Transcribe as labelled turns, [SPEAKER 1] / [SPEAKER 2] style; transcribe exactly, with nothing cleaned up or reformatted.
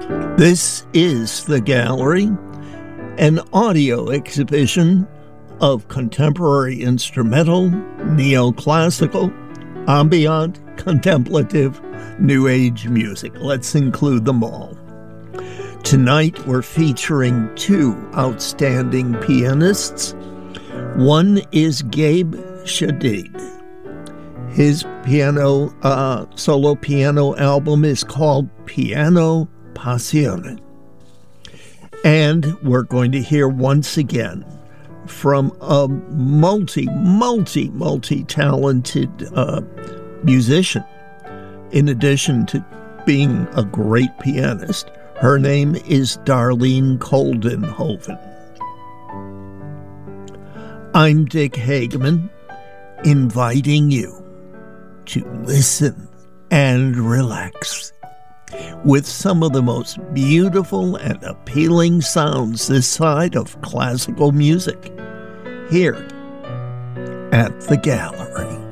[SPEAKER 1] This is The Gallery, an audio exhibition of contemporary instrumental, neoclassical, ambient, contemplative, new age music. Let's include them all. Tonight we're featuring two outstanding pianists. One is Gabe Shadid. His piano, uh, solo piano album is called Piano Passione. And we're going to hear once again from a multi, multi, multi-talented uh, musician. In addition to being a great pianist, her name is Darlene Coldenhoven. I'm Dick Hageman, inviting you to listen and relax with some of the most beautiful and appealing sounds this side of classical music here at The Gallery.